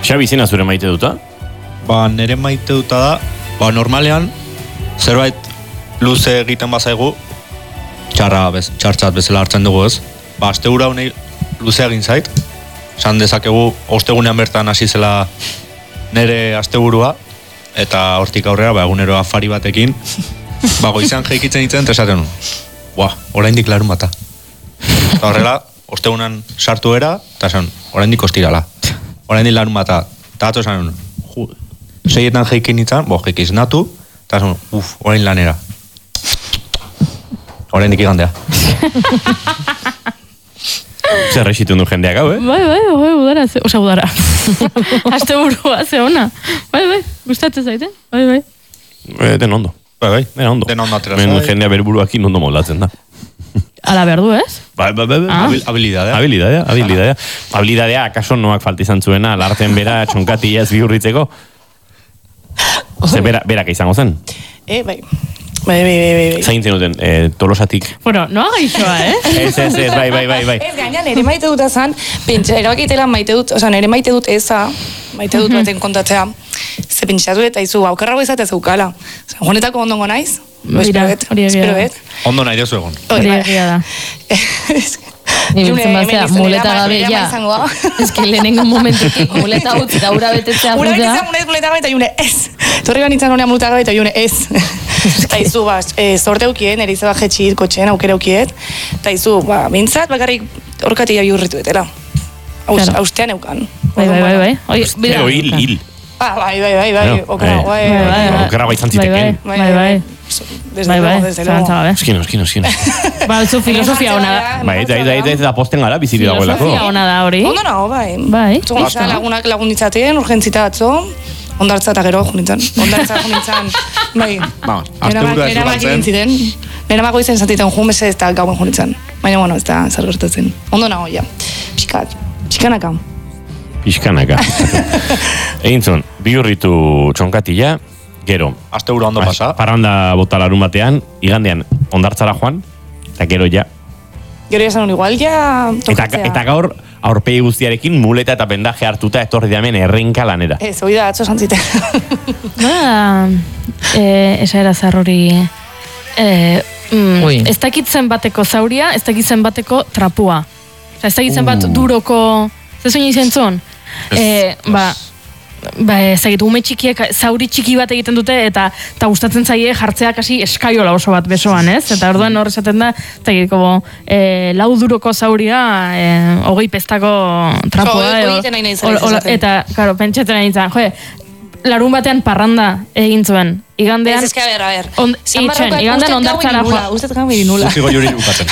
Xabi, zina zure maite duta? Nere maite duta da, normalean, zerbait luze egiten bazaigu, txartzat bezala hartzen dugu ez. Asteburu honei luze egin zait, esan dezakegu ostegunean bertan hasi zela nere asteburua, eta hortik aurrera, egunero afari batekin, goizan jeikitzen ditzen, esaten oraindik larun bata. Eta horrela, ostegunan sartu era, eta esan, oraindik ostirala. Oraindik larun bata. Eta atzo esan, seietan jeikin nintzen, jeikiz natu, eta esan, orain lanera. Oraindik igandea. Zer esitu du jendeak hau, udara. Aste burua, ze ona. Gustatzen zaite? Den ondo. Den ondo. Den ondo atera. Jendea berburuakin ondo moldatzen da. Ala behar du, ez? Habilidadea. Habilidadea, akaso noak falta izan zuena, larten bera txonkatila ez bihurritzeko? Ze berak izango zen? Bai. Zaintzen duten, Tolosatik. Bueno, no agaixoa, Ez, bai. Ez gaina, nire maite dut azan, erabakitela maite dut, nire maite dut eza, maite dut baten kontatzea, ze pentsatu eta izu, aukerrago izatea zeukala. Honetako ondongo naiz? Espero bet. Ondo nahi dezu egon. Hori egia da. Ibiltzen bazea, muleta gabe, ja. Ez que lehenengo momentutik muleta utzi da ura betetzea. Ura betetzea, muleta gabe eta june ez. Torri banitzen honean muleta gabe eta june ez. Eta izu, sorte eukien, erizaba jetxit, kotxeen, aukera eukiet. Eta izu, bintzat, bakarrik orkatia bihurritu etela. Austean eukan. Bai. Hil. Bai. Okerra izan ziteken. Bai. Desde luego. Eskino. Zu filosofia hona da. Bai, eta posten gara biziri dagoelako. Filosofia hona da hori. Ondo nago, bai. Zugisa lagunak lagunditzaten, urgentzita atzo. Ondartza eta gero junitzen. Bai. Nera makien ziren. Nera mako izen zatiten jumese eta gauen junitzen. Baina, ez da zer gertatzen. Ondo nago, ja. Pixkanaka. Egin zuen, bihurritu txonkatila, gero. Asteburu ondo pasa. Parranda bota larun batean, igandean ondartzara joan, eta gero ja. Gero ya zanun igual, ja tokatzea. Eta gaur, aurpegi guztiarekin muleta eta pendaje hartuta etorri damen errenka lanera. Ez, hori da, atzo zantziten. Esa era zarrori. Ez dakitzen bateko zauria, ez dakitzen bateko trapua. Ez dakitzen bat duroko... Zezuin izan zuen? Zagit, ume txikiek zauri txiki bat egiten dute eta gustatzen zaie jartzeak hasi eskaiola oso bat besoan, ez? Eta orduan hor esaten da, lau duroko zauria, 20 pestako trapua. Eta, karo, pentsatzen nahi nintzen, larun batean parranda egin zuen. Igandean... Ez, a ber. Igandean ondartzara joa. Usted gau nula. Uzigo juri bukatzen.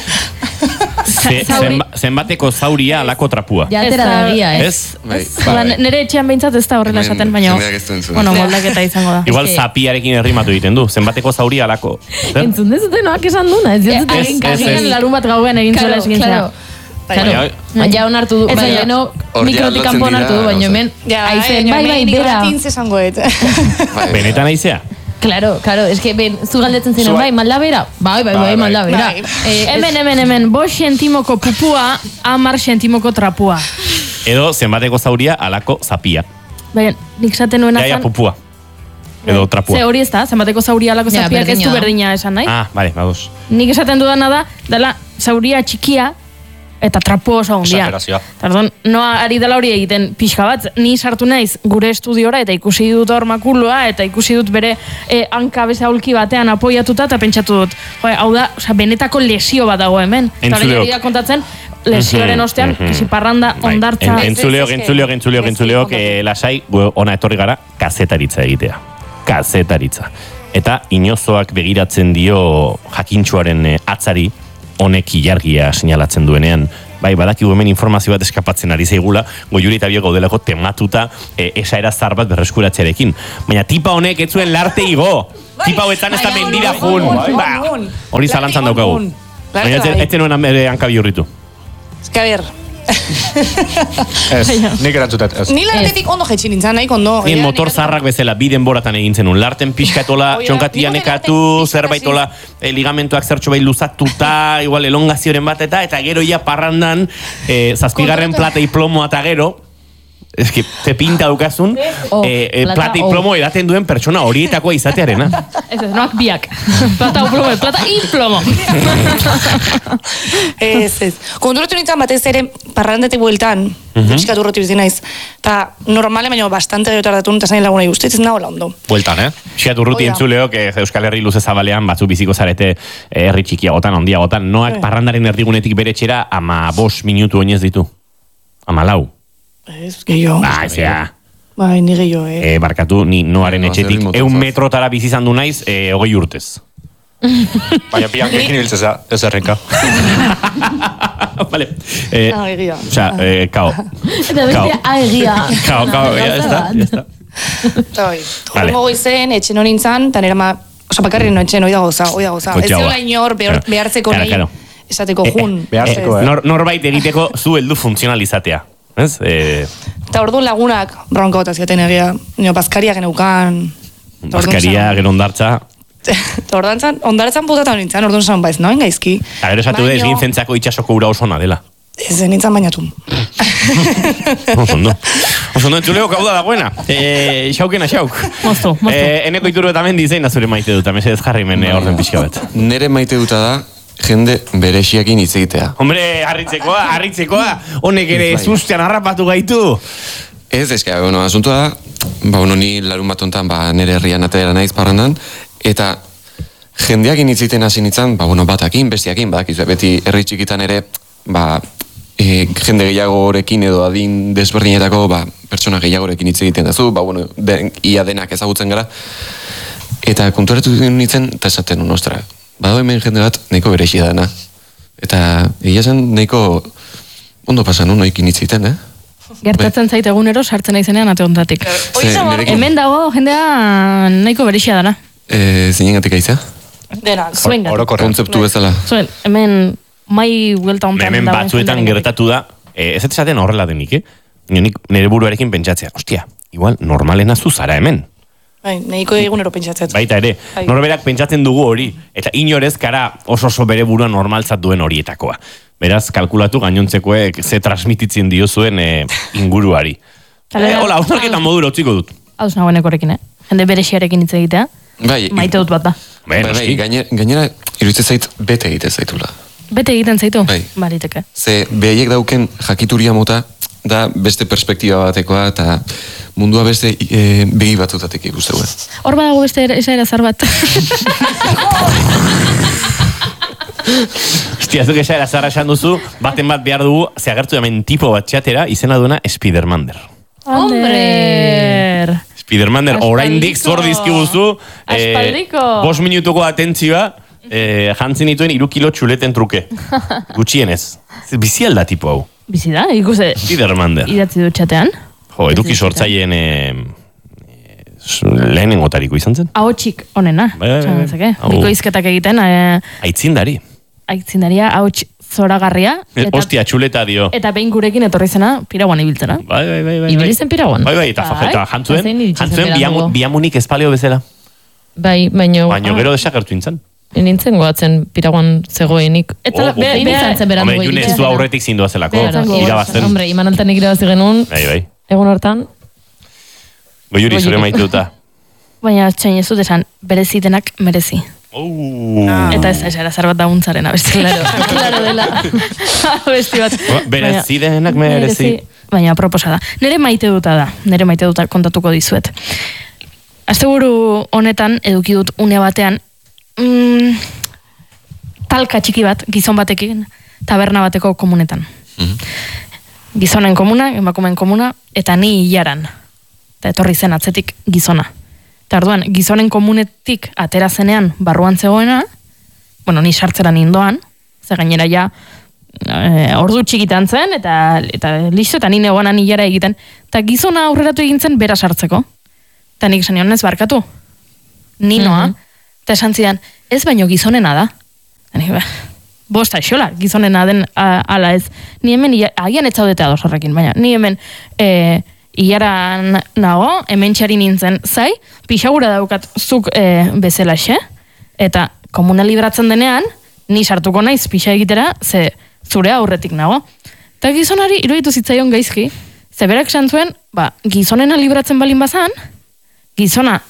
Zenbateko zauria alako trapua. Jatera da egia, ez? Nere etxean behintzat ez da horrela esaten, baina... moldaketa izango da. Igual zapiarekin errimatu egiten du. Zenbateko zauria alako... Entzun dezute noak esan duna. Ez dut larun bat gauen egin zuela eskin zera. Ja onartu du, baina mikrotik kanpo onartu du, baina hemen aizen, bai, bera. Benetan aizea? Claro, es que zu galdetzen ziren, bai, maldabera? Bai, maldabera. Hemen, 5 centimoko pupua, 10 centimoko trapua. Edo zenbateko zauria alako zapia. Baina, nik zaten nuen azan... Ja, pupua. Edo trapua. Ze hori ez da, zenbateko zauria alako zapiak ez du berdina esan, nahi? Bale, badoz. Nik esaten dudana da, dela zauria txikia, eta trapu oso handia. Tardon, noa ari dela hori egiten pixka bat, ni sartu naiz gure estudiora eta ikusi dut hor makuloa eta ikusi dut bere hanka bezaulki batean apoiatuta eta pentsatu dut. Hau da, benetako lesio bat dago hemen. Eta hori da kontatzen, lesioaren ostean, parranda ondartza. Gentzuleok, lasai, ona etorri gara, kazetaritza egitea. Kazetaritza. Eta inozoak begiratzen dio jakintxoaren atzari, honek ilargia señalatzen duenean. Bai, badakigu hemen informazio bat eskapatzen ari zaigula, Goiuri eta bio gaudelako tematuta esaera zar bat berreskuratzearekin. Baina tipa honek ez zuen larte igo. Tipa hoetan ez da mendira jun. Hori zalantzan daukagu. Baina ez zenuen hanka bihurritu. Ez que a ber... Ez, nik erantzutat, ez. Ni lartetik ondo jetxin nintzen, nahi kondo. Nien motor zarrak bezala, bi denboratan egin zenun. Larten pixkatola, txonkatia nekatu, zerbaitola, ligamentuak zertxo bai luzatuta, igual elongazioren bat eta gero ja parrandan, zazpigarren platei plomoa eta gero, eski, te pinta dukazun, plata y plomo edaten duen pertsona horietakoa izatearena. Ez, noak biak. Plata y plomo, plata y plomo. Ez. Konturatu nintzen batez ere, parrandetik bueltan, pixkatu urrotu izin naiz, eta normale baino bastante gehiago tardatun, eta zain lagunai ustez, nagoela ondo. Bueltan, Xeat urruti entzuleok, Euskal Herri luze zabalean, batzu biziko zarete herri txikiagotan, ondiagotan, noak parrandaren erdigunetik bere txera, 15 minutu oinez ditu. 14. Ez, gehiago. Ezea. Bai, ni gehiago, Barkatu, ni noaren etxetik, 1 metrotara bizizan du naiz, 20 urtez. Baina pian kekin ibiltzeza, ez errenka. Vale. Egia. Osea, kao. Eta bestia, egia. Kao, ya está. Horrengo goizen, etxen hori nintzen, eta nire osa bakarri no etxen, hoi da goza. Ez diola inor behartzeko nahi, esateko jun. Norbait egiteko zu heldu funtzionalizatea. Ez? Eta orduan lagunak bronka gota ziaten egia, bazkaria geneukan. Bazkaria, gero ondartza. Eta ondartzan putatan nintzen, orduan zan baiz, noen gaizki. Eta gero esatu dez, ginzentzako itxasoko ura osona dela. Ez nintzen bainatu. Osondo, entzuleo kauda dagoena. Xaukena xauk. Moztu. Eneko ituru eta mendi zein da zure maite dut, mesedez jarri men orden pixka bet. Nere maite duta da, jende berexiakin hitz egitea. Hombre, harritzekoa, honek ere sustean harrapatu gaitu. Ez, eska, asuntua da, ni larun bat ontan, nere herrian atera naiz parrandan, eta jendeakin hitz egiten hasi nintzen, batakin, bestiakin, badakizu, beti herri txikitan ere, jende gehiagorekin edo adin desberdinetako, pertsona gehiagorekin hitz egiten dazu, ia denak ezagutzen gara, eta konturatu nintzen, eta esaten unostra, bado hemen jende bat, nahiko berexia dana. Eta egia zen, nahiko ondo pasan, noikin hitz egiten, Gertatzen zait egunero sartzen naizenean ate ondatik. Hemen dago jendea nahiko berexia dana. Zinengatik aiza? Denak. Zuengatik. Kontzeptu bezala. Zuen, hemen mai huelta ontan hemen batzuetan gertatu da, ez esaten horrela denik, nire buruarekin pentsatzea, ostia, igual normalena zu zara hemen. Bai, nahiko egunero pentsatzen. Baita ere, norberak pentsatzen dugu hori, eta inorez kara oso bere burua normaltzat duen horietakoa. Beraz, kalkulatu gainontzekoek ze transmititzen diozuen inguruari. Hola, hausnarketan modura utziko dut. Hauz nagoenekorekin, Jende berexiarekin hitz egitea, maite dut bat da. Gainera, iruditzen zait bete egiten zaitula. Bete egiten zaitu? Bariteke. Ze behaiek dauken jakituria mota, da beste perspektiba batekoa, eta mundua beste begi batutatek ikustegue. Hor badago beste esaerazar bat. Ostia, zuk esaerazarra esan duzu, baten bat behar dugu, ze agertu hemen tipo bat txatera, izena duena Spidermander. Hombre! Spidermander, oraindik zor dizkiguzu, 5 minutuko atentzioa, jantzen dituen 3 kilo txuleten truke. Gutxienez. Bizi alda tipo hau. Bizi da, ikuste. Spidermander. Idatzi du txatean. Eduki sortzaileen lehenengotariko izan zen. Ahotsik onena. Bikoizketak egiten. Aitzindaria, ahots zoragarria. Ostia, txuleta dio. Eta behin gurekin etorri zena, piraguan ibiltzena. Bai. Ibilizen piraguan. Bai, eta jantzuen biamunik espalio bezala. Bai, baino gero desagertu intzan. Nintzen goatzen piraguan zegoenik. Eta nintzen zen berandu goitik. Hombre, junez du aurretik zindua zelako. Irabazten. Hombre, iman altanik irabazi genuen. Bai. Egun hortan. Goiuri, zure maite duta. Baina, txain ez dut esan, berezi denak merezi. Eta ez erazar bat dauntzaren abesti, klaro dela. Abesti bat. Berezi denak merezi. Baina, proposa da. Nere maite duta kontatuko dizuet. Asteburu honetan, eduki dut une batean, talka txiki bat, gizon batekin, taberna bateko komunetan. Gizonen komuna, emakumeen komuna, eta ni hilaran. Eta etorri zen atzetik gizona. Eta orduan, gizonen komunetik atera zenean barruan zegoena, ni sartzeran indoan, ze gainera ja ordu txikitan zen, eta listo, eta ni negoanan hilara egiten, eta gizona aurreratu egin zen bera sartzeko. Eta nik esan nion ez barkatu. Ninoa, eta esan zidan, ez baino gizonena da. Eta nik, bosta esola, gizonena den ala ez. Ni hemen, agian etzaudete ados horrekin, baina ni hemen hilaran nago, hemen txari nintzen zai, pixagura daukat zuk bezalaxe, eta komuna libratzen denean, ni sartuko naiz pixa egitera, ze zure aurretik nago. Eta gizonari iruditu zitzaion gaizki, ze berak esan zuen, gizonena libratzen balin bazan, gizon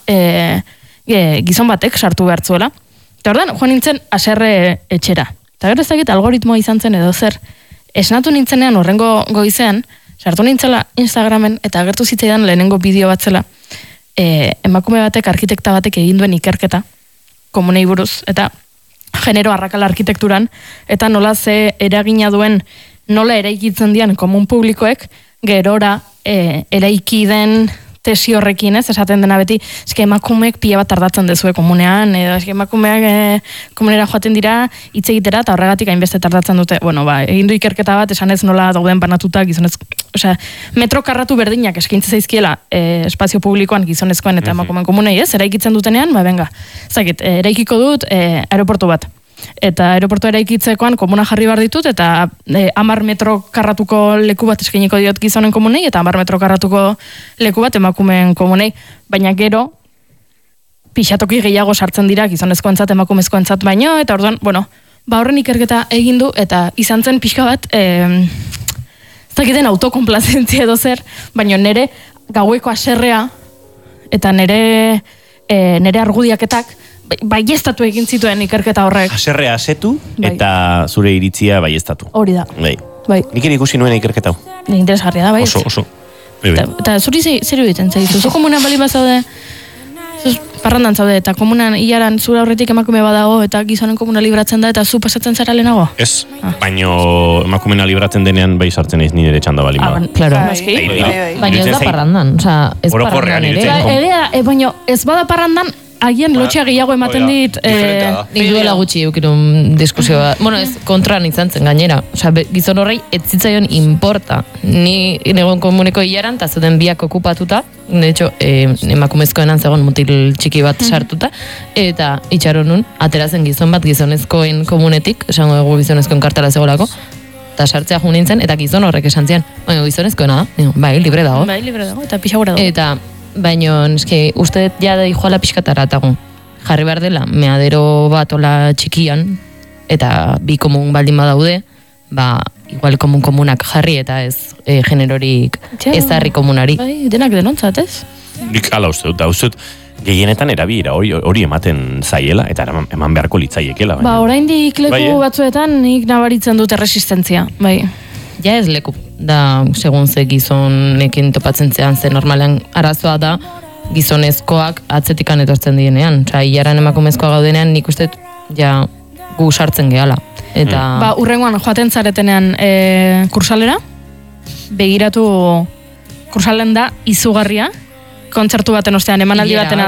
batek sartu behartzuela. Eta ordan, joan nintzen aserre etxera. Eta gero ez dakit algoritmoa izan zen edo zer. Esnatu nintzenean horrengo goizean, sartu nintzela Instagramen, eta agertu zitzaidan lehenengo bideo bat zela. Emakume batek, arkitekta batek egin duen ikerketa, komunei buruz, eta genero arrakala arkitekturan, eta nola ze eragina duen, nola eraikitzen dian komun publikoek, gerora eraiki den tesi horrekin, esaten dena beti, eske emakumeek pila bat tardatzen dezue komunean, edo eske emakumeak komunera joaten dira, hitz egitera, eta horregatik hainbeste tardatzen dute. Bueno, egin du ikerketa bat, esan ez nola dauden banatuta, gizonez, metro karratu berdinak eskaintze zaizkiela espazio publikoan gizonezkoen eta emakumeen komunei, eraikitzen dutenean, benga, zakit, eraikiko dut aeroportu bat. Eta aeroportu eraikitzekoan komuna jarri behar ditut, eta 10 metro karratuko leku bat eskainiko diot gizonen komunei, eta 10 metro karratuko leku bat emakumeen komunei. Baina gero, pixatoki gehiago sartzen dira gizonezkoentzat, emakumezkoentzat baino, eta orduan, horren ikerketa egin du, eta izan zen pixka bat, ez dakiten autokonplazentzia edo zer, baina nire gaueko aserrea, eta nire argudiaketak, baiestatu egin zituen ikerketa horrek. Aserrea asetu eta zure iritzia baiestatu. Hori da. Bai. Nik ere ikusi nuen ikerketa hau. Interesgarria da, bai. Oso. Eta zuri zer egiten zaitu? Zu komunan bali bazaude, parrandan zaude, eta komunan hilaran zure aurretik emakume badago, eta gizonen komuna libratzen da, eta zu pasatzen zara lehenago? Ez, baino emakumena libratzen denean bai sartzen ez nire txanda bali bada. Claro. Baina ez da parrandan, ez parrandan ere. Baina ez bada parrandan, agian lotxea gehiago ematen dit... Nik duela gutxi eukirun diskusioa. Ez kontraan izan zen gainera. Gizon horrei ez zitzaion importa. Ni negon komuneko hilaran, eta zuten biak okupatuta, de hecho, emakumezkoenan zegoen mutil txiki bat sartuta, eta itxaron nun, aterazen gizon bat gizonezkoen komunetik, esango dugu gizonezkoen kartara zegolako, eta sartzea jo nintzen, eta gizon horrek esan zian, gizonezkoena da, bai, libre dago. Bai, libre dago, eta pixagura dago. Eta baina, eske, uste ja da joala pixkatara atago. Jarri behar dela, meadero bat ola txikian, eta bi komun baldin badaude, igual komunak jarri eta ez generorik ezarri komunari. Bai, denak denontzat, ez? Nik ala uste dut, gehienetan erabiera hori ematen zaiela, eta eman beharko litzaiekela. Oraindik leku batzuetan nik nabaritzen dute resistentzia, bai. Ja ez leku, da segun ze gizonekin topatzen zean, ze normalean arazoa da gizonezkoak atzetikan etortzen dienean. Hilaran emakumezkoa gaudenean nik uste ja gu sartzen gehala. Eta... urrengoan joaten zaretenean kursalera, begiratu kursalen da izugarria, kontzertu baten ostean, emanaldi baten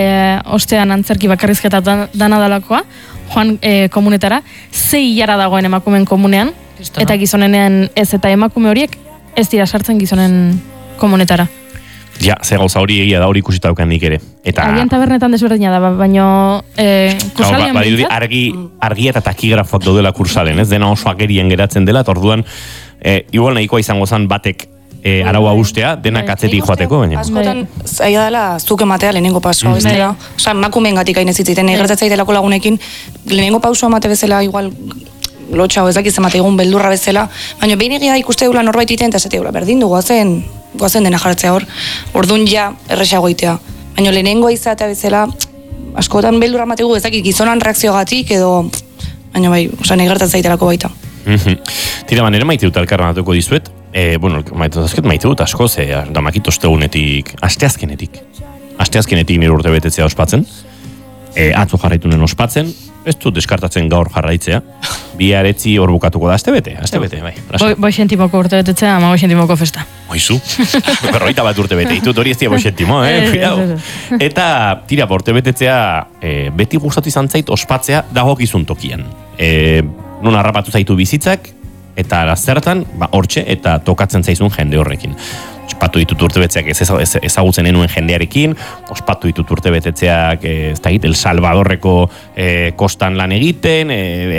ostean antzerki bakarrizketa dana dalakoa, joan komunetara, 6 hilara dagoen emakumen komunean, eta gizonenean ez, eta emakume horiek ez dira sartzen gizonen komunetara. Ja, ze gauza hori egia da, hori ikusita daukan nik ere. Agian tabernetan desberdina da, baina kursalean bintzat? Argi eta takigrafoak daudela kursalen, ez? Dena oso agerien geratzen dela, eta orduan, igual nahikoa izango zen batek araua ustea, denak atzetik joateko, baina. Askotan, zaila dela, zuk ematea lehenengo pausua, ez dela. Osa, emakumeen gatik hain ez zitziten, gertatzaitelako lagunekin, lehenengo pausua emate bezala, igual, lotxa, ez dakiz emate egun beldurra bezala, baina behin egia ikuste dula norbait iten, eta esate dula, berdin du, goazen dena jartzea hor, orduan ja erresago itea. Baina lehenengo izatea bezala, askotan beldurra emategu, ez dakit gizonan reakziogatik, edo, baina bai, osa, gertatzaitelako baita. Tira, manera maite dut alkarbanatuko dizuet, maite dut asko, da makit ostegunetik, asteazkenetik nire urte betetzea ospatzen, atzo jarraitunen ospatzen, ez dut deskartatzen gaur jarraitzea, biharetzi hor bukatuko da, aste bete, bai. Boixentimoko urte betetzea, ama boixentimoko festa. Moizu, berroita bat urte bete, ditut hori ez dira boixentimo, Eta, tira, urte betetzea, beti gustatu izan zait ospatzea dagokizun tokian. Non harrapatu zaitu bizitzak, eta zertan, hortxe, eta tokatzen zaizun jende horrekin. Ospatu ditut urtebetzeak ezagutzen enuen jendearekin, ospatu ditut urtebetetzeak El Salvadorreko kostan lan egiten,